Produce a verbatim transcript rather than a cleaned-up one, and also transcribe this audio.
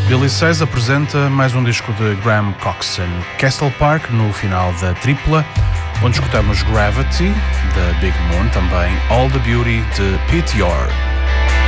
Billy Says apresenta mais um disco de Graham Coxon, Castle Park, no final da tripla, onde escutamos Gravity, da Big Moon, também All the Beauty, de Pete Yor.